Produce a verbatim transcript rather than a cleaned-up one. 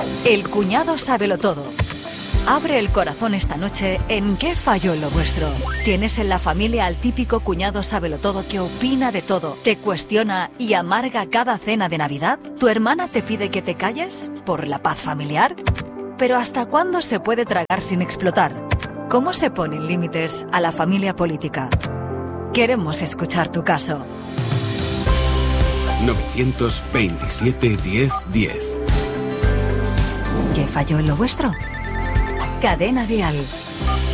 El cuñado sábelo todo. Abre el corazón esta noche en ¿Qué falló en lo vuestro? ¿Tienes en la familia al típico cuñado sábelotodo que opina de todo, te cuestiona y amarga cada cena de Navidad? ¿Tu hermana te pide que te calles por la paz familiar? ¿Pero hasta cuándo se puede tragar sin explotar? ¿Cómo se ponen límites a la familia política? Queremos escuchar tu caso. novecientos veintisiete diez diez. ¿Qué falló en lo vuestro? Cadena Dial.